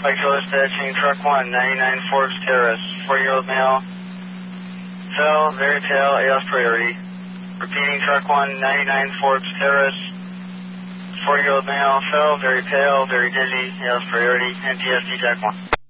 Mike Joe dispatching truck 1, 99 Forbes Terrace, 4-year-old male. Fell, very pale, ALS priority. Repeating truck 1, 99 Forbes Terrace, 4-year-old male. Fell, very pale, very dizzy, ALS priority, NTSD Jack 1.